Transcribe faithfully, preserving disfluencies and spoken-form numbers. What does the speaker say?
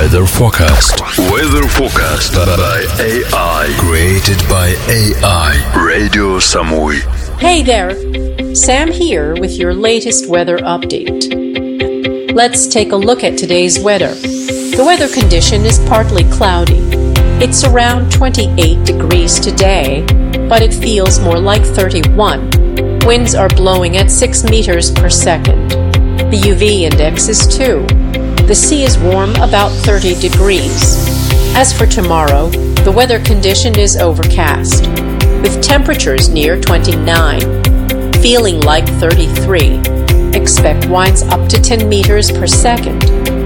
Weather forecast. Weather forecast by A I. Created by A I. Radio Samui. Hey there, Sam here with your latest weather update. Let's take a look at today's weather. The weather condition is partly cloudy. It's around twenty-eight degrees today, but it feels more like thirty-one. Winds are blowing at six meters per second. The U V index is two. The sea is warm, about thirty degrees. As for tomorrow, the weather condition is overcast, with temperatures near twenty-nine, feeling like thirty-three. Expect winds up to ten meters per second.